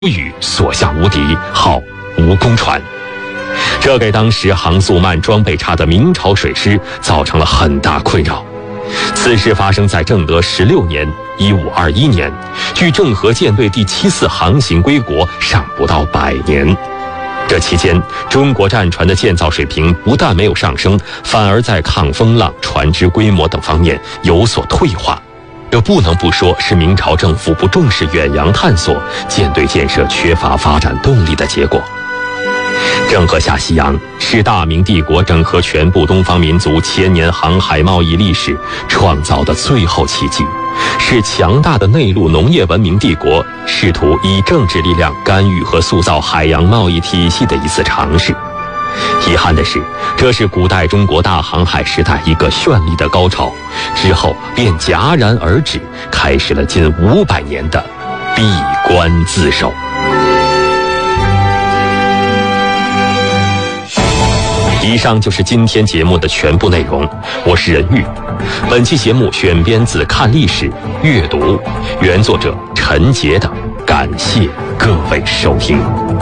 宇所向无敌，号蜈蚣船。这给当时航速慢、装备差的明朝水师造成了很大困扰。此事发生在正德16年1521年，距郑和舰队第7次航行归国尚不到100年。这期间，中国战船的建造水平不但没有上升，反而在抗风浪、船只规模等方面有所退化。这不能不说是明朝政府不重视远洋探索、舰队建设缺乏发展动力的结果。郑和下西洋是大明帝国整合全部东方民族千年航海贸易历史创造的最后奇迹，是强大的内陆农业文明帝国试图以政治力量干预和塑造海洋贸易体系的一次尝试。遗憾的是，这是古代中国大航海时代一个绚丽的高潮，之后便戛然而止，开始了近500年的闭关自守。以上就是今天节目的全部内容，我是任玉。本期节目选编自《看历史》阅读，原作者陈杰等，感谢各位收听。